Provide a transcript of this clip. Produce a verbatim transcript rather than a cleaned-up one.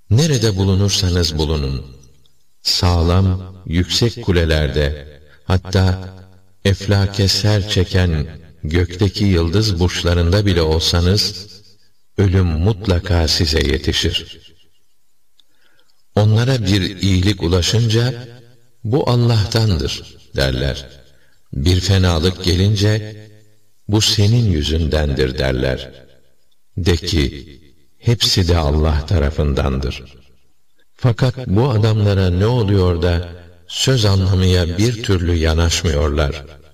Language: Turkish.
Nerede bulunursanız bulunun, sağlam, yüksek kulelerde, hatta eflake ser çeken gökteki yıldız burçlarında bile olsanız, ölüm mutlaka size yetişir. Onlara bir iyilik ulaşınca, bu Allah'tandır derler. Bir fenalık gelince, bu senin yüzündendir derler. De ki, hepsi de Allah tarafındandır. Fakat bu adamlara ne oluyor da, söz anlamaya bir türlü yanaşmıyorlar.